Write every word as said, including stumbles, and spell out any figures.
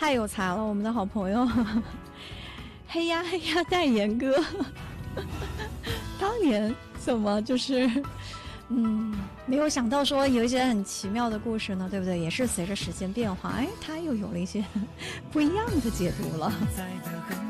太有才了，我们的好朋友。嘿呀嘿呀代言歌，当年怎么就是嗯，没有想到说有一些很奇妙的故事呢，对不对？也是随着时间变化，哎，它又有了一些不一样的解读了。